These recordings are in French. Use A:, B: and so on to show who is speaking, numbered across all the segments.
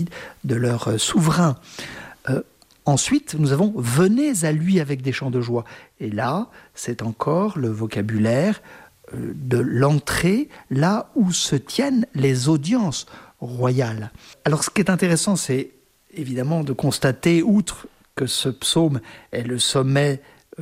A: de leur souverain. Ensuite, nous avons « venez à lui avec des chants de joie ». Et là, c'est encore le vocabulaire de l'entrée, là où se tiennent les audiences royales. Alors, ce qui est intéressant, c'est évidemment de constater, outre que ce psaume est le sommet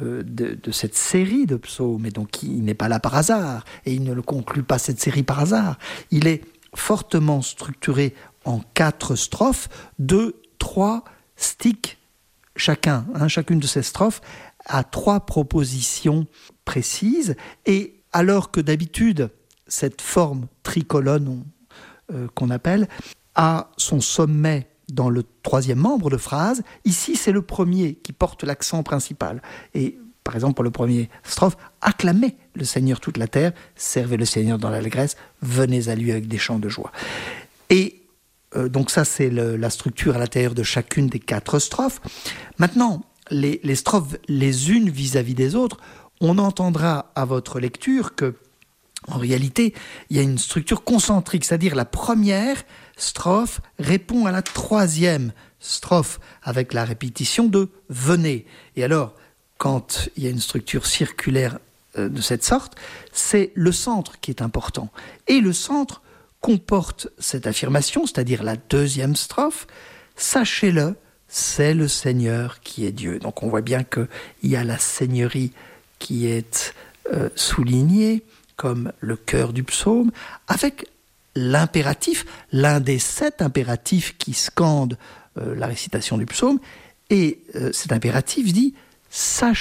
A: de cette série de psaumes, et donc il n'est pas là par hasard, et il ne le conclut pas cette série par hasard. Il est fortement structuré en 4 strophes, 2, 3 stichs chacune de ces strophes a 3 propositions précises, et alors que d'habitude, cette forme tricolone qu'on appelle a son sommet dans le 3e membre de phrase, ici c'est le premier qui porte l'accent principal. Et par exemple pour le premier strophe, acclamez le Seigneur toute la terre, servez le Seigneur dans l'allégresse, venez à lui avec des chants de joie. Et donc ça, c'est la structure à l'intérieur de chacune des 4 strophes. Maintenant, les strophes les unes vis-à-vis des autres, on entendra à votre lecture que, en réalité, il y a une structure concentrique, c'est-à-dire la première strophe répond à la 3e strophe avec la répétition de « venez ». Et alors, quand il y a une structure circulaire de cette sorte, c'est le centre qui est important. Et le centre comporte cette affirmation, c'est-à-dire la 2e strophe, « Sachez-le, c'est le Seigneur qui est Dieu ». Donc on voit bien qu'il y a la seigneurie qui est soulignée comme le cœur du psaume, avec l'impératif, l'un des 7 impératifs qui scandent la récitation du psaume, et cet impératif dit « sachez-le »,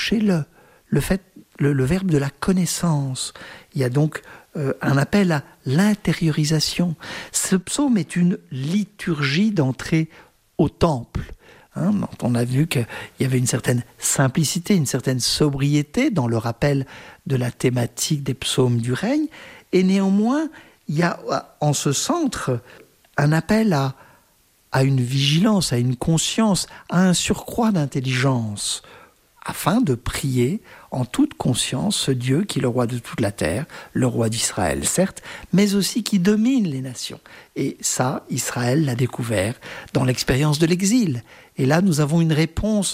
A: le verbe de la connaissance. Il y a donc un appel à l'intériorisation. Ce psaume est une liturgie d'entrée au temple. On a vu qu'il y avait une certaine simplicité, une certaine sobriété dans le rappel de la thématique des psaumes du règne, et néanmoins, il y a en ce centre un appel à une vigilance, à une conscience, à un surcroît d'intelligence, afin de prier en toute conscience ce Dieu qui est le roi de toute la terre, le roi d'Israël, certes, mais aussi qui domine les nations. Et ça, Israël l'a découvert dans l'expérience de l'exil. Et là, nous avons une réponse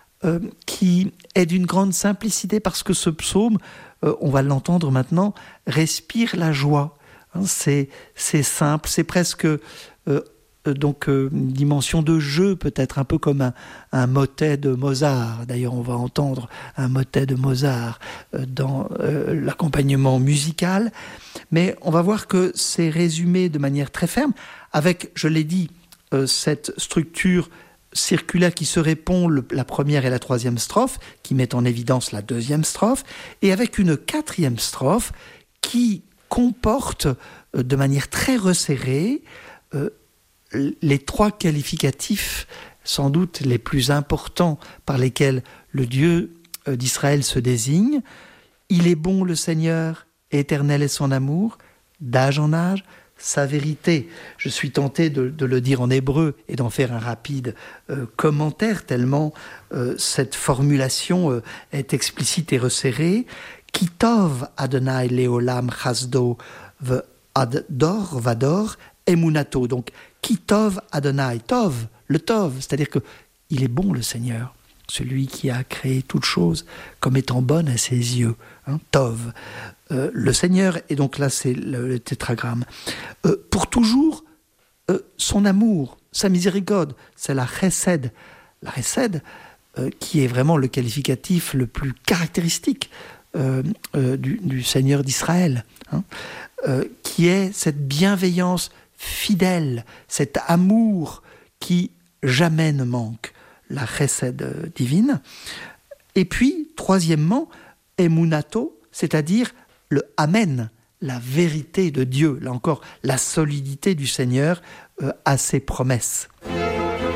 A: qui est d'une grande simplicité, parce que ce psaume, on va l'entendre maintenant, respire la joie. C'est simple, c'est presque une dimension de jeu, peut-être un peu comme un motet de Mozart. D'ailleurs, on va entendre un motet de Mozart dans l'accompagnement musical, mais on va voir que c'est résumé de manière très ferme, avec, je l'ai dit, cette structure circulaire qui se répond, la première et la 3e strophe, qui met en évidence la 2e strophe, et avec une 4e strophe qui comporte de manière très resserrée les 3 qualificatifs, sans doute les plus importants par lesquels le Dieu d'Israël se désigne. Il est bon le Seigneur, éternel est son amour, d'âge en âge, sa vérité. Je suis tenté de le dire en hébreu et d'en faire un rapide commentaire, tellement cette formulation est explicite et resserrée. Ki tov Adonai leolam chasdo v'ador vador emunato. Donc, Ki tov Adonai, tov, le tov, c'est-à-dire que il est bon le Seigneur, celui qui a créé toute chose comme étant bonne à ses yeux. Tov. Le Seigneur, et donc là c'est le tétragramme, pour toujours son amour, sa miséricorde, c'est la chesed. La chesed, qui est vraiment le qualificatif le plus caractéristique du Seigneur d'Israël, qui est cette bienveillance fidèle, cet amour qui jamais ne manque, la chesed divine. Et puis, troisièmement, emunato, c'est-à-dire le amen, la vérité de Dieu, là encore, la solidité du Seigneur à ses promesses.